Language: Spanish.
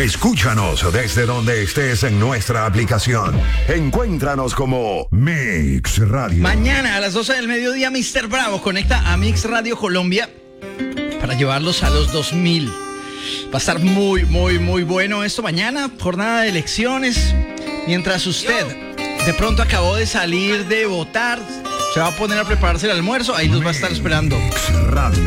Escúchanos desde donde estés en nuestra aplicación. Encuéntranos como Mix Radio. Mañana a las 12 del mediodía, Mr. Bravo conecta a Mix Radio Colombia para llevarlos a los 2000. Va a estar muy, muy, muy bueno esto mañana, jornada de elecciones. Mientras usted de pronto acabó de salir de votar, se va a poner a prepararse el almuerzo, ahí los va a estar esperando. Mix Radio.